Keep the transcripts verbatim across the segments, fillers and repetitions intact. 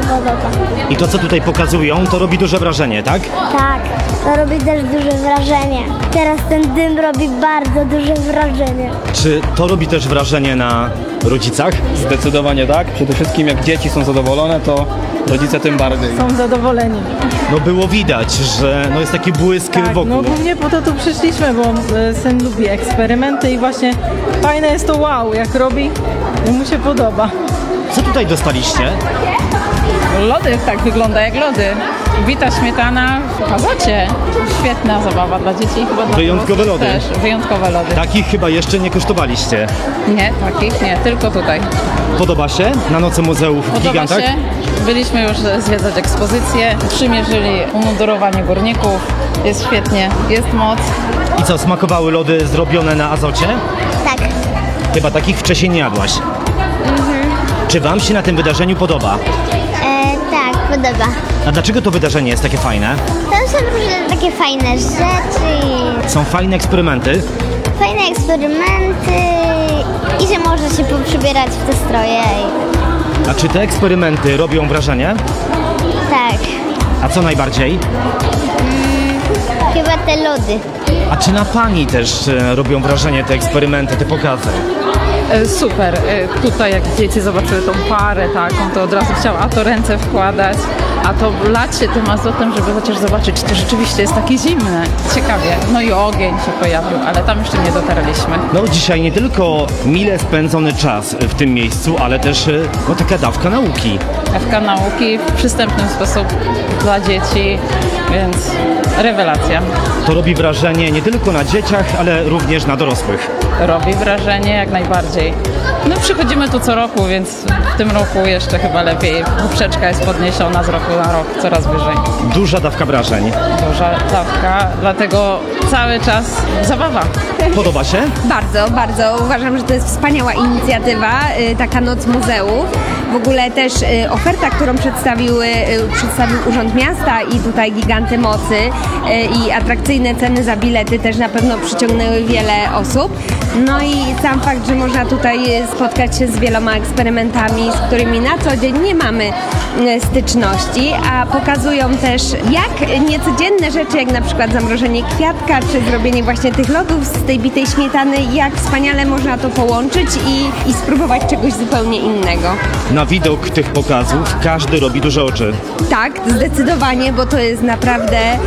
podoba. I to, co tutaj pokazują, to robi duże wrażenie, tak? Tak, to robi też duże wrażenie. Teraz ten dym robi bardzo duże wrażenie. Czy to robi też wrażenie na rodzicach? Zdecydowanie tak. Przede wszystkim jak dzieci są zadowolone, to rodzice tym bardziej. Są zadowoleni. No było widać, że no jest taki błysk Tak, wokół. no głównie po to tu przyszliśmy, bo e, syn lubi eksperymenty i właśnie fajne jest to wow, jak robi, mu się podoba. Co tutaj dostaliście? Lody, tak wygląda jak lody. Bita śmietana w azocie. Świetna zabawa dla dzieci. Chyba dla Wyjątkowe dorosłych lody. Też. Wyjątkowe lody. Takich chyba jeszcze nie kosztowaliście. Nie, takich nie, tylko tutaj. Podoba się na Noce Muzeów w Podoba Gigantach? się. Byliśmy już zwiedzać ekspozycję. Przymierzyli umundurowanie górników. Jest świetnie, jest moc. I co, smakowały lody zrobione na azocie? Tak. Chyba takich wcześniej nie jadłaś. Czy wam się na tym wydarzeniu podoba? E, tak, podoba. A dlaczego to wydarzenie jest takie fajne? Tam są różne takie fajne rzeczy, Są fajne eksperymenty. fajne eksperymenty i że można się poprzybierać w te stroje. A czy te eksperymenty robią wrażenie? Tak, A co najbardziej? chyba te lody. A czy na pani też e, robią wrażenie te eksperymenty, te pokazy? E, Super. E, Tutaj jak dzieci zobaczyły tą parę taką, to od razu chciał a to ręce wkładać, a to lać się tym azotem, żeby chociaż zobaczyć, czy to rzeczywiście jest takie zimne. Ciekawie. No i ogień się pojawił, ale tam jeszcze nie dotarliśmy. No dzisiaj nie tylko mile spędzony czas w tym miejscu, ale też e, no, taka dawka nauki. Dawka nauki w przystępny sposób dla dzieci, więc rewelacja. To robi wrażenie nie tylko na dzieciach, ale również na dorosłych. Robi wrażenie jak najbardziej. No przychodzimy tu co roku, więc w tym roku jeszcze chyba lepiej. Poprzeczka jest podniesiona z roku na rok, coraz wyżej. Duża dawka wrażeń. Duża dawka, dlatego cały czas zabawa. Podoba się? Bardzo, bardzo. Uważam, że to jest wspaniała inicjatywa, y, taka Noc Muzeów. W ogóle też y, oferta, którą przedstawiły, y, przedstawił Urząd Miasta i tutaj Giganty Mocy y, i atrakcyjne ceny za bilety też na pewno przyciągnęły wiele osób. No i sam fakt, że można tutaj y, spotkać się z wieloma eksperymentami, z którymi na co dzień nie mamy y, styczności, a pokazują też jak niecodzienne rzeczy, jak na przykład zamrożenie kwiatka, czy zrobienie właśnie tych lodów z tej bitej śmietany, jak wspaniale można to połączyć i, i spróbować czegoś zupełnie innego. Na widok tych pokazów każdy robi duże oczy. Tak, zdecydowanie, bo to jest naprawdę e,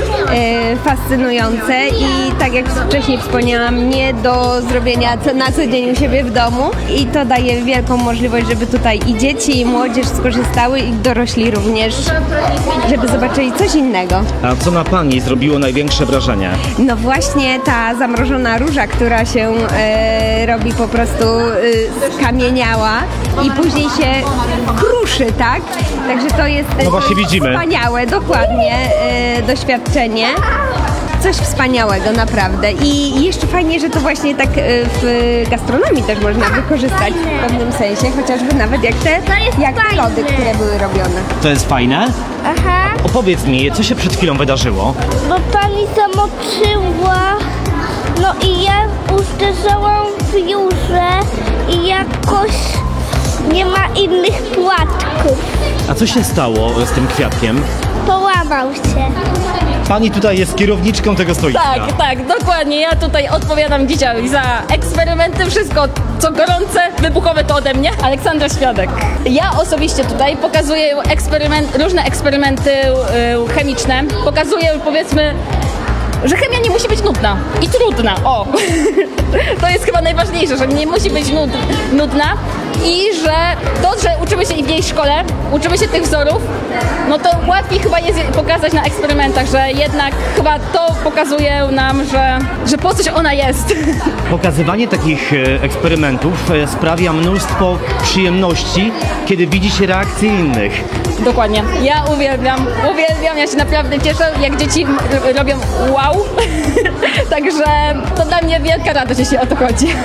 fascynujące i tak jak wcześniej wspomniałam, nie do zrobienia co, na co dzień u siebie w domu i to daje wielką możliwość, żeby tutaj i dzieci, i młodzież skorzystały i dorośli również, żeby zobaczyli coś innego. A co na pani zrobiło największe wrażenie? No właśnie ta zamrożona róża, która się e, robi po prostu e, skamieniała i później się kruszy, tak? Także to jest, No właśnie to jest widzimy. wspaniałe, dokładnie e, doświadczenie. Coś wspaniałego, naprawdę. I jeszcze fajnie, że to właśnie tak e, w gastronomii też można wykorzystać w pewnym sensie, chociażby nawet jak te, jak te lody, które były robione. To jest fajne? Aha, Opowiedz mi, co się przed chwilą wydarzyło? bo pani zamoczyła, no i ja uderzałam w dziurze i jakoś nie ma innych płatków. A co się stało z tym kwiatkiem? Połamał się. Pani tutaj jest kierowniczką tego stoiska. Tak, tak, dokładnie. Ja tutaj odpowiadam dzisiaj za eksperymenty, wszystko co gorące, wybuchowe to ode mnie. Aleksandra Świadek. Ja osobiście tutaj pokazuję eksperyment, różne eksperymenty y, chemiczne. Pokazuję, powiedzmy, że chemia nie musi być nudna i trudna. O! To jest chyba najważniejsze, że nie musi być nud, nudna i że to, że uczymy się i w jej szkole, uczymy się tych wzorów, no to łatwiej chyba jest pokazać na eksperymentach, że jednak chyba to pokazuje nam, że, że po coś ona jest. Pokazywanie takich e, eksperymentów e, sprawia mnóstwo przyjemności, kiedy widzi się reakcje innych. Dokładnie. Ja uwielbiam, uwielbiam, ja się naprawdę cieszę, jak dzieci r- robią wow. Także to dla mnie wielka radość, jeśli o to chodzi.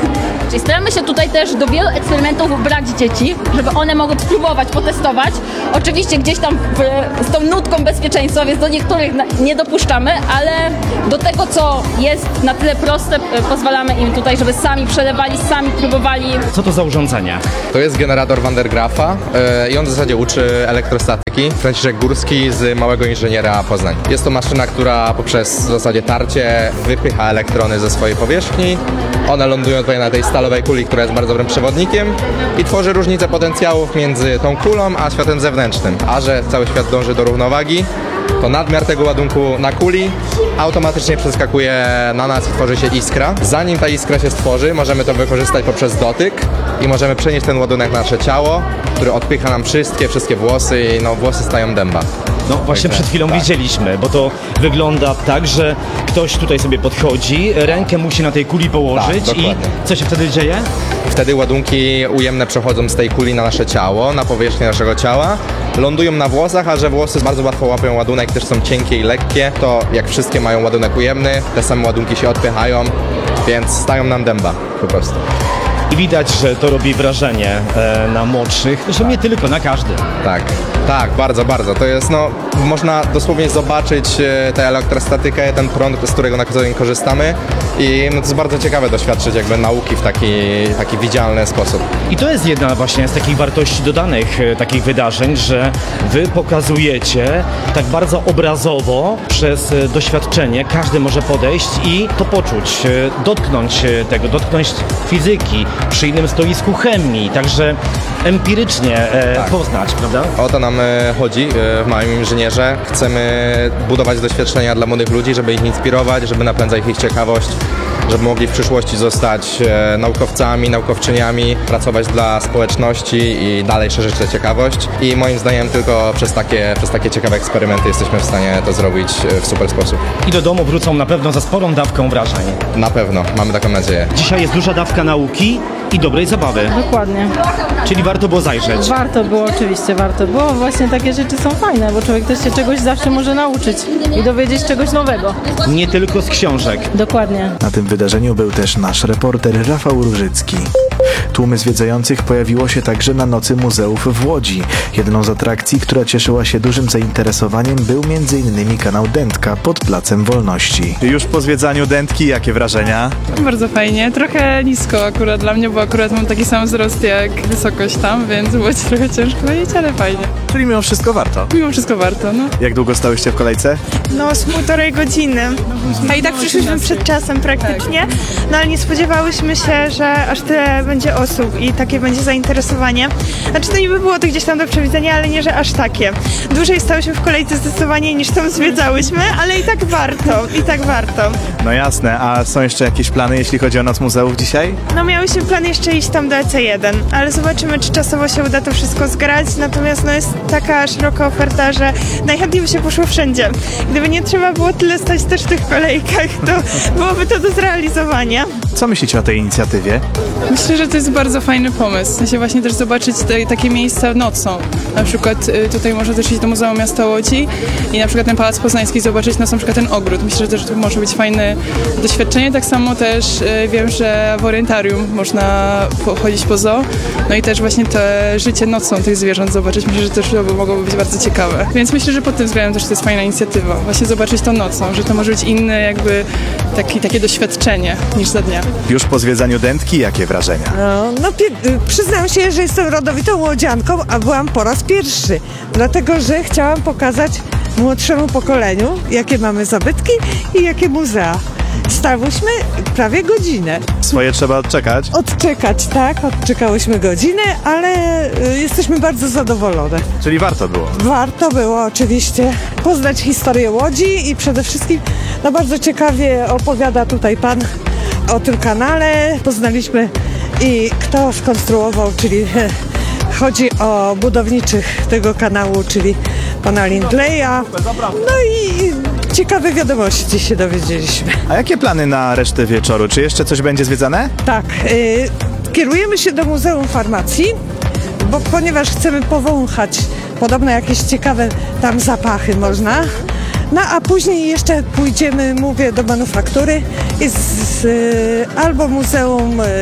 Czyli staramy się tutaj też do wielu eksperymentów brać dzieci, żeby one mogły spróbować, potestować. Oczywiście gdzieś tam w, z tą nutką bezpieczeństwa, więc do niektórych na, nie dopuszczamy, ale do tego, co jest na tyle proste, pozwalamy im tutaj, żeby sami przelewali, sami próbowali. Co to za urządzenie? To jest generator Van der Graafa yy, i on w zasadzie uczy elektrostatyki. Franciszek Górski z Małego Inżyniera Poznań. Jest to maszyna, która poprzez w zasadzie tarcie wypycha elektrony ze swojej powierzchni. One lądują tutaj na tej stalowej kuli, która jest bardzo dobrym przewodnikiem i tworzy różnicę potencjałów między tą kulą a światem zewnętrznym. A że cały świat dąży do równowagi, to nadmiar tego ładunku na kuli automatycznie przeskakuje na nas i tworzy się iskra. Zanim ta iskra się stworzy, możemy to wykorzystać poprzez dotyk i możemy przenieść ten ładunek na nasze ciało, który odpycha nam wszystkie, wszystkie włosy i no, włosy stają dęba. No właśnie przed chwilą tak. widzieliśmy, bo to wygląda tak, że ktoś tutaj sobie podchodzi, rękę musi na tej kuli położyć Tak, i dokładnie. co się wtedy dzieje? Wtedy ładunki ujemne przechodzą z tej kuli na nasze ciało, na powierzchnię naszego ciała, lądują na włosach, a że włosy bardzo łatwo łapią ładunek, też są cienkie i lekkie, to jak wszystkie mają ładunek ujemny, te same ładunki się odpychają, więc stają nam dęba po prostu. I widać, że to robi wrażenie e, na młodszych, zresztą nie tylko, na każdym. Tak, tak, bardzo, bardzo. To jest, no, można dosłownie zobaczyć e, tę elektrostatykę, ten prąd, z którego na co dzień korzystamy i no, to jest bardzo ciekawe doświadczyć jakby nauki w taki, taki widzialny sposób. I to jest jedna właśnie z takich wartości dodanych e, takich wydarzeń, że wy pokazujecie tak bardzo obrazowo przez e, doświadczenie, każdy może podejść i to poczuć, e, dotknąć e, tego, dotknąć fizyki, przy innym stoisku chemii, także empirycznie e, Tak. poznać, prawda? O to nam e, chodzi e, w Małym Inżynierze. Chcemy budować doświadczenia dla młodych ludzi, żeby ich inspirować, żeby napędzać ich ciekawość, żeby mogli w przyszłości zostać e, naukowcami, naukowczyniami, pracować dla społeczności i dalej szerzyć tę ciekawość. I moim zdaniem tylko przez takie, przez takie ciekawe eksperymenty jesteśmy w stanie to zrobić e, w super sposób. I do domu wrócą na pewno za sporą dawką wrażeń. Na pewno, mamy taką nadzieję. Dzisiaj jest duża dawka nauki i dobrej zabawy, Dokładnie. czyli warto było zajrzeć. Warto było, oczywiście warto było. Właśnie takie rzeczy są fajne, bo człowiek też się czegoś zawsze może nauczyć i dowiedzieć czegoś nowego. Nie tylko z książek. Dokładnie. Na tym wydarzeniu był też nasz reporter Rafał Różycki. Tłumy zwiedzających pojawiło się także na Nocy Muzeów w Łodzi. Jedną z atrakcji, która cieszyła się dużym zainteresowaniem, był między innymi kanał Dętka pod Placem Wolności. Już po zwiedzaniu Dętki, jakie wrażenia? Bardzo fajnie, trochę nisko akurat dla mnie, bo akurat mam taki sam wzrost jak wysokość tam, więc było ci trochę ciężko chodzić, ale fajnie. Czyli mimo wszystko warto. Mimo wszystko warto, no. Jak długo stałyście w kolejce? No z półtorej godziny. A i tak przyszliśmy przed czasem praktycznie, no ale nie spodziewałyśmy się, że aż tyle będzie osób i takie będzie zainteresowanie. Znaczy to niby było to gdzieś tam do przewidzenia, ale nie, że aż takie. Dłużej stałyśmy w kolejce zdecydowanie niż tam zwiedzałyśmy, ale i tak warto, i tak warto. No jasne, a są jeszcze jakieś plany, jeśli chodzi o Noc Muzeów dzisiaj? No miałyśmy plan jeszcze iść tam do E C jeden, ale zobaczymy, czy czasowo się uda to wszystko zgrać, natomiast no jest taka szeroka oferta, że najchętniej by się poszło wszędzie. Gdyby nie trzeba było tyle stać też w tych kolejkach, to byłoby to do zrealizowania. Co myślicie o tej inicjatywie? Myślę, że to jest bardzo fajny pomysł. W sensie właśnie też zobaczyć te, takie miejsca nocą. Na przykład y, tutaj można też iść do Muzeum Miasta Łodzi i na przykład ten Pałac Poznański zobaczyć na przykład ten ogród. Myślę, że też to może być fajne doświadczenie. Tak samo też y, wiem, że w orientarium można chodzić po zoo. No i też właśnie to życie nocą tych zwierząt zobaczyć. Myślę, że też to mogłoby być bardzo ciekawe. Więc myślę, że pod tym względem też to jest fajna inicjatywa. Właśnie zobaczyć to nocą, że to może być inne jakby taki, takie doświadczenie niż za dnia. Już po zwiedzaniu Dętki, jakie wrażenia? No, no pie- przyznam się, że jestem rodowitą łodzianką, a byłam po raz pierwszy. Dlatego, że chciałam pokazać młodszemu pokoleniu, jakie mamy zabytki i jakie muzea. Stałyśmy prawie godzinę. Swoje trzeba odczekać? Odczekać, tak, odczekałyśmy godzinę, ale y, jesteśmy bardzo zadowolone. Czyli warto było? Warto było oczywiście poznać historię Łodzi i przede wszystkim no bardzo ciekawie opowiada tutaj pan o tym kanale. Poznaliśmy i kto skonstruował, czyli chodzi o budowniczych tego kanału, czyli pana Lindleya. No i ciekawe wiadomości się dowiedzieliśmy. A jakie plany na resztę wieczoru? Czy jeszcze coś będzie zwiedzane? Tak, y, kierujemy się do Muzeum Farmacji, bo ponieważ chcemy powąchać podobno jakieś ciekawe tam zapachy można. No a później jeszcze pójdziemy, mówię, do manufaktury i z, z, albo Muzeum y,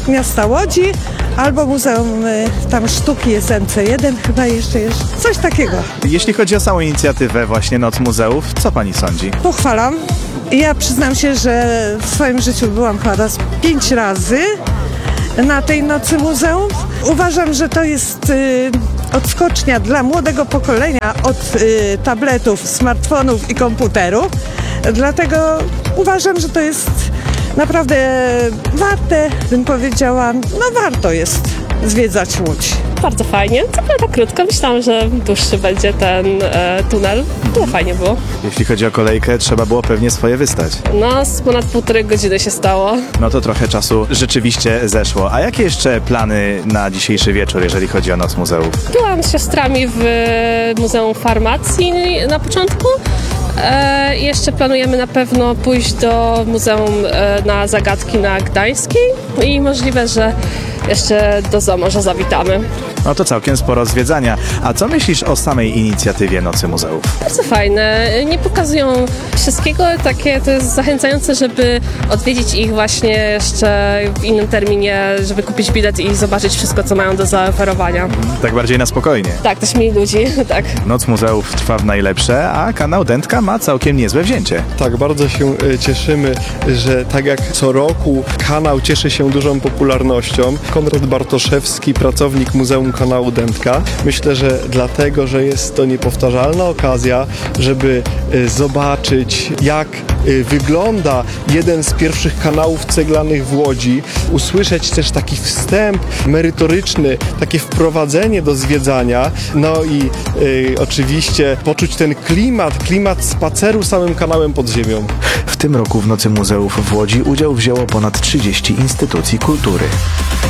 Miasta Łodzi, albo Muzeum y, tam Sztuki jest M C jeden, chyba jeszcze jest coś takiego. Jeśli chodzi o samą inicjatywę właśnie Noc Muzeów, co pani sądzi? Pochwalam. Ja przyznam się, że w swoim życiu byłam chyba raz pięć razy na tej Nocy Muzeów. Uważam, że to jest y, odskocznia dla młodego pokolenia od y, tabletów, smartfonów i komputerów. Dlatego uważam, że to jest naprawdę warte, bym powiedziała, no warto jest zwiedzać Łódź. Bardzo fajnie. Co prawda krótko, myślałam, że dłuższy będzie ten e, tunel. No fajnie było. Jeśli chodzi o kolejkę, trzeba było pewnie swoje wystać. No, z ponad półtorej godziny się stało. No to trochę czasu rzeczywiście zeszło. A jakie jeszcze plany na dzisiejszy wieczór, jeżeli chodzi o Noc Muzeów? Byłam z siostrami w Muzeum Farmacji na początku. E, jeszcze planujemy na pewno pójść do Muzeum e, na Zagadki na Gdańskiej i możliwe, że jeszcze do zoo może zawitamy. No to całkiem sporo zwiedzania. A co myślisz o samej inicjatywie Nocy Muzeów? Bardzo fajne. Nie pokazują wszystkiego, takie to jest zachęcające, żeby odwiedzić ich właśnie jeszcze w innym terminie, żeby kupić bilet i zobaczyć wszystko, co mają do zaoferowania. Tak bardziej na spokojnie. Tak, też mili ludzi, tak. Noc Muzeów trwa w najlepsze, a kanał Dętka ma całkiem niezłe wzięcie. Tak, bardzo się e, cieszymy, że tak jak co roku kanał cieszy się dużą popularnością. Konrad Bartoszewski, pracownik Muzeum Kanału Dętka. Myślę, że dlatego, że jest to niepowtarzalna okazja, żeby e, zobaczyć, jak e, wygląda jeden z pierwszych kanałów ceglanych w Łodzi, usłyszeć też taki wstęp merytoryczny, takie wprowadzenie do zwiedzania, no i e, oczywiście poczuć ten klimat, klimat spaceru samym kanałem pod ziemią. W tym roku w Nocy Muzeów w Łodzi udział wzięło ponad trzydzieści instytucji kultury.